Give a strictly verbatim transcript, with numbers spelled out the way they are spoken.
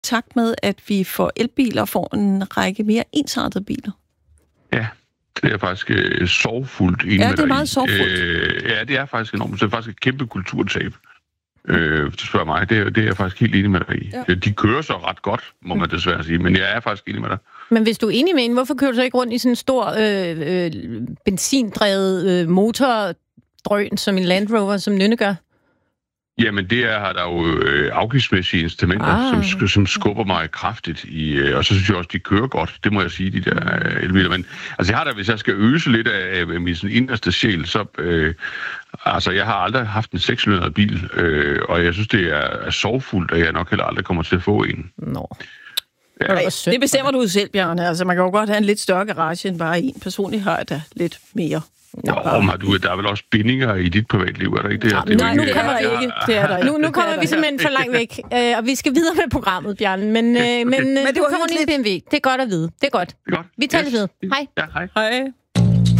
takt med, at vi får elbiler og får en række mere ensartede biler? Ja, det er faktisk øh, sorgfuldt enig Ja, med det er dig meget i. sorgfuldt. Øh, ja, det er faktisk enormt. Det er faktisk et kæmpe kulturtab. Øh, hvis du spørger mig, det er, det er jeg faktisk helt enig med dig i. Ja. De kører så ret godt, må man desværre sige, men jeg er faktisk enig med dig. Men hvis du er enig med en, hvorfor kører du så ikke rundt i sådan en stor øh, øh, benzindrevet øh, motordrøn som en Land Rover, som Nynne gør? Jamen, det er, har der jo øh, afgiftsmæssige instrumenter, ah. som, som skubber mig kraftigt i, øh, og så synes jeg også, de kører godt. Det må jeg sige, de der øh, elbiler. Men altså, jeg har da, hvis jeg skal øse lidt af, af min sådan inderste sjæl, så øh, altså, jeg har aldrig haft en sekscylindret bil, øh, og jeg synes, det er, er sorgfuldt, at jeg nok heller aldrig kommer til at få en. Nå. Ja. Det bestemmer du selv, Bjarne. Altså, man kan jo godt have en lidt større garage end bare en. Personligt har jeg da lidt mere. Nå, men du, der er vel også bindinger i dit privatliv, er der ikke det? Ja, det nej, nu kommer jeg ikke. Det er der ikke. Nu, nu kommer vi simpelthen for langt væk, øh, og vi skal videre med programmet, Bjarne. Men, øh, okay. men, øh, men det du kommer lige en B M W. Det er godt at vide. Det er godt. Det er godt. Vi taler yes. lidt ved. Hej. Ja, hej. Hej.